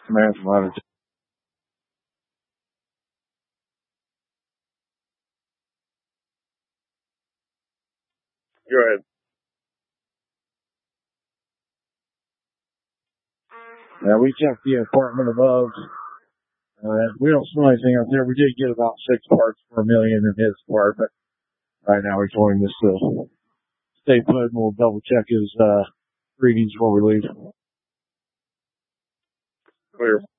Command from latitude. Go ahead. Now, we checked the apartment above. We don't smell anything out there. We did get about 6 parts per million in his apartment. Right now, we told him to stay put, and we'll double check his readings before we leave. Clear.